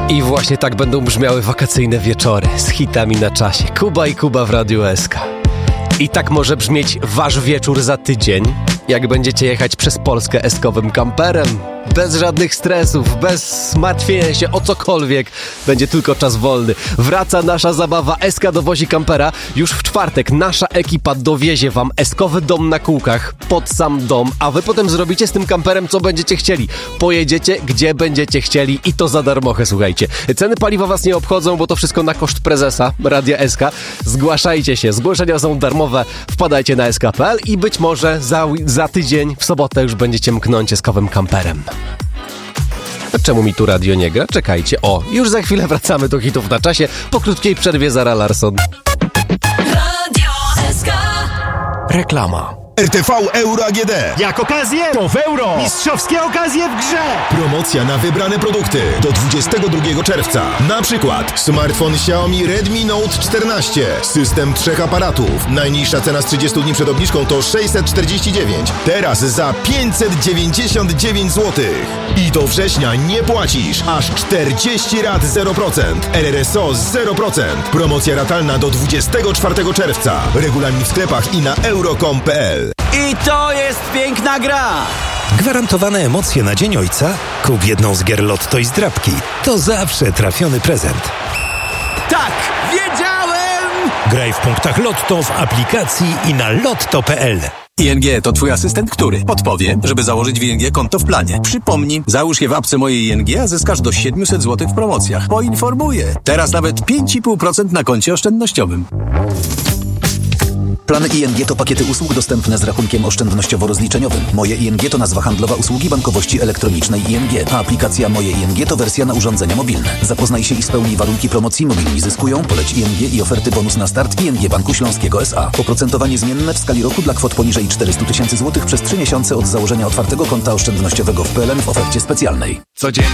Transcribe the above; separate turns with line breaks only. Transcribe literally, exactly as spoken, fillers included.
I właśnie tak będą brzmiały wakacyjne wieczory z hitami na czasie. Kuba i Kuba w Radiu S K. I tak może brzmieć wasz wieczór za tydzień, jak będziecie jechać przez Polskę eskowym kamperem. Bez żadnych stresów, bez martwienia się o cokolwiek. Będzie tylko czas wolny. Wraca nasza zabawa S K dowozi kampera. Już w czwartek nasza ekipa dowiezie wam eskowy dom na kółkach pod sam dom, a wy potem zrobicie z tym kamperem co będziecie chcieli. Pojedziecie gdzie będziecie chcieli i to za darmochę, słuchajcie. Ceny paliwa was nie obchodzą, bo to wszystko na koszt prezesa Radia S K. Zgłaszajcie się, zgłoszenia są darmowe. Wpadajcie na S K kropka P L i być może za, za tydzień w sobotę już będziecie mknąć eskowym kamperem. Czemu mi tu radio nie gra? Czekajcie. O, już za chwilę wracamy do hitów na czasie. Po krótkiej przerwie Zara Larsson.
Radio S K.
Reklama.
R T V Euro A G D.
Jak okazję, to w euro. Mistrzowskie okazje w grze.
Promocja na wybrane produkty do dwudziestego drugiego czerwca. Na przykład smartfon Xiaomi Redmi Note czternaście. System trzech aparatów. Najniższa cena z trzydziestu dni przed obniżką to sześćset czterdzieści dziewięć. Teraz za pięćset dziewięćdziesiąt dziewięć złotych. I do września nie płacisz. Aż czterdzieści rat zero procent. R R S O zero procent. Promocja ratalna do dwudziestego czwartego czerwca. Regulamin w sklepach i na euro kropka com kropka p l.
I to jest piękna gra!
Gwarantowane emocje na Dzień Ojca? Kup jedną z gier Lotto i zdrabki. To zawsze trafiony prezent.
Tak, wiedziałem!
Graj w punktach Lotto w aplikacji i na lotto kropka p l.
I N G to twój asystent, który podpowie, żeby założyć w I N G konto w planie. Przypomnij, załóż je w apce mojej I N G, a zyskasz do siedemset złotych w promocjach. Poinformuję. Teraz nawet pięć i pół procent na koncie oszczędnościowym.
Plany I N G to pakiety usług dostępne z rachunkiem oszczędnościowo-rozliczeniowym. Moje I N G to nazwa handlowa usługi bankowości elektronicznej I N G, a aplikacja Moje I N G to wersja na urządzenia mobilne. Zapoznaj się i spełnij warunki promocji. Mobilni zyskują, poleć I N G i oferty bonus na start I N G Banku Śląskiego S A. Oprocentowanie zmienne w skali roku dla kwot poniżej czterysta tysięcy złotych przez trzy miesiące od założenia otwartego konta oszczędnościowego w P L N w ofercie specjalnej.
Codziennie